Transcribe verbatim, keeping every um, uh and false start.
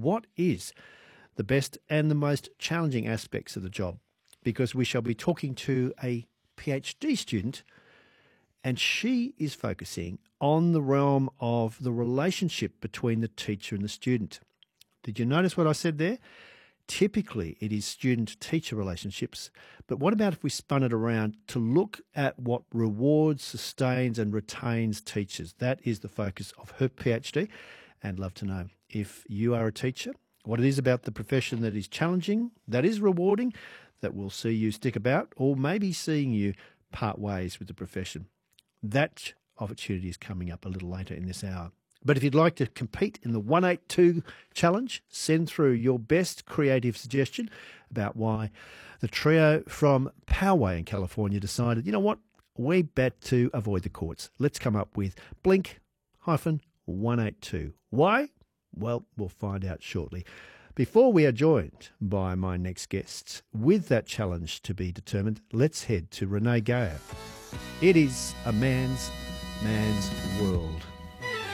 what is the best and the most challenging aspects of the job, because we shall be talking to a PhD student, and she is focusing on the realm of the relationship between the teacher and the student. Did you notice what I said there? Typically, it is student-teacher relationships, but what about if we spun it around to look at what rewards, sustains and retains teachers? That is the focus of her PhD, and love to know if you are a teacher, what it is about the profession that is challenging, that is rewarding, that will see you stick about, or maybe seeing you part ways with the profession. That opportunity is coming up a little later in this hour. But if you'd like to compete in the one eighty-two challenge, send through your best creative suggestion about why the trio from Poway in California decided, you know what, we bet to avoid the courts. Let's come up with Blink one eighty-two. Why? Well, we'll find out shortly. Before we are joined by my next guests with that challenge to be determined, let's head to Renee Geyer. It is a man's, man's world.